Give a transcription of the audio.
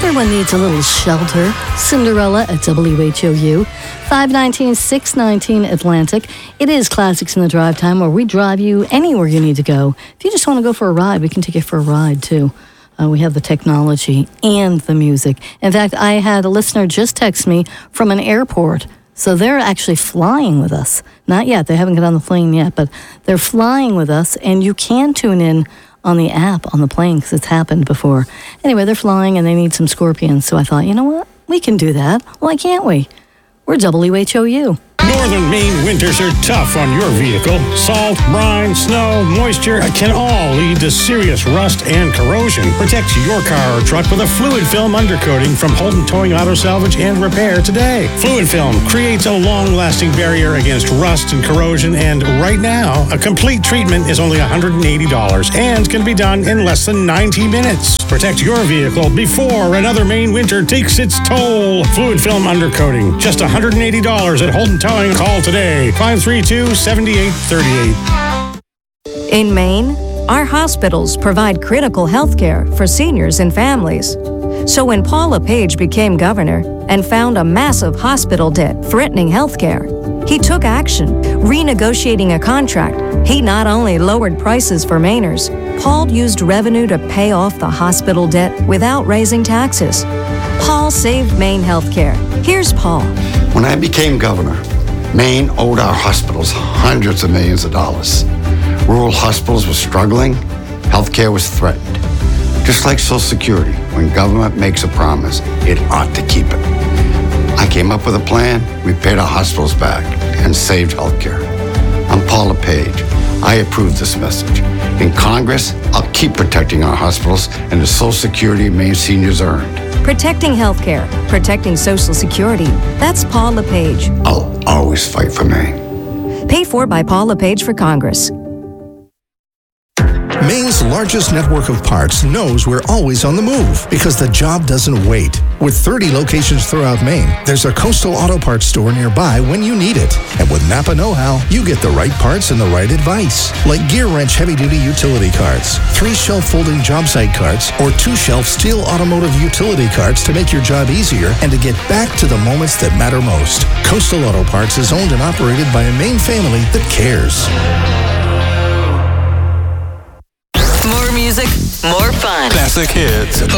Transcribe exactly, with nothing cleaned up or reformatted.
Everyone needs a little shelter. Cinderella at W H O U, five nineteen, six nineteen Atlantic. It is Classics in the Drive Time, where we drive you anywhere you need to go. If you just want to go for a ride, we can take you for a ride, too. Uh, we have the technology and the music. In fact, I had a listener just text me from an airport. So they're actually flying with us. Not yet. They haven't got on the plane yet, but they're flying with us, and you can tune in on the app on the plane because it's happened before. Anyway, they're flying, and they need some scorpions. So I thought, you know what? We can do that. Why can't we? We're W H O U. Northern Maine winters are tough on your vehicle. Salt, brine, snow, moisture can all lead to serious rust and corrosion. Protect your car or truck with a fluid film undercoating from Holden Towing Auto Salvage and Repair today. Fluid film creates a long-lasting barrier against rust and corrosion, and right now, a complete treatment is only one hundred eighty dollars and can be done in less than ninety minutes. Protect your vehicle before another Maine winter takes its toll. Fluid film undercoating, just one hundred eighty dollars at Holden Towing. Call today, five three two, seven eight three eight. In Maine, our hospitals provide critical health care for seniors and families. So when Paul LePage became governor and found a massive hospital debt threatening health care, he took action, renegotiating a contract. He not only lowered prices for Mainers, Paul used revenue to pay off the hospital debt without raising taxes. Paul saved Maine health care. Here's Paul. When I became governor, Maine owed our hospitals hundreds of millions of dollars. Rural hospitals were struggling. Healthcare was threatened. Just like Social Security, when government makes a promise, it ought to keep it. I came up with a plan. We paid our hospitals back and saved healthcare. I'm Paul LePage. I approve this message. In Congress, I'll keep protecting our hospitals and the Social Security Maine seniors earned. Protecting healthcare, protecting Social Security. That's Paul LePage. I'll always fight for Maine. Paid for by Paul LePage for Congress. Maine's largest network of parts knows we're always on the move because the job doesn't wait. With thirty locations throughout Maine, there's a Coastal Auto Parts store nearby when you need it. And with Napa Know-How, you get the right parts and the right advice. Like Gear Wrench heavy-duty utility carts, three shelf folding job site carts, or two shelf steel automotive utility carts to make your job easier and to get back to the moments that matter most. Coastal Auto Parts is owned and operated by a Maine family that cares. More music, more fun. Classic hits.